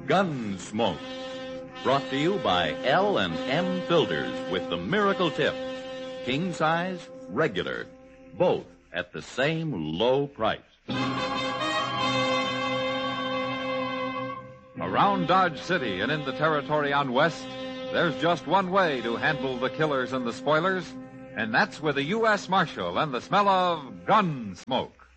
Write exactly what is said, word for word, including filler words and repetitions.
Gunsmoke. Brought to you by L and M Builders with the miracle tip. King size, regular, both at the same low price. Around Dodge City and in the territory on West, there's just one way to handle the killers and the spoilers, and that's with a U S Marshal and the smell of gun smoke.